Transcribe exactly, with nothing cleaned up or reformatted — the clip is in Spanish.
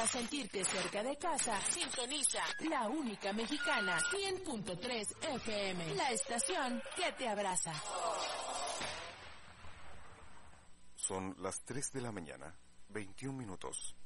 Para sentirte cerca de casa, sintoniza la única mexicana cien punto tres F M, la estación que te abraza. Son las tres de la mañana, veintiún minutos.